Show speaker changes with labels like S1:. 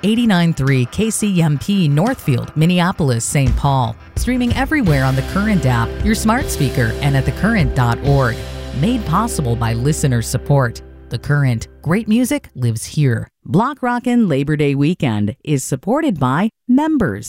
S1: 89.3 KCMP Northfield, Minneapolis, St. Paul. Streaming everywhere on the Current app, your smart speaker, and at thecurrent.org. Made possible by listener support. The Current. Great music lives here. Block Rockin' Labor Day weekend is supported by members.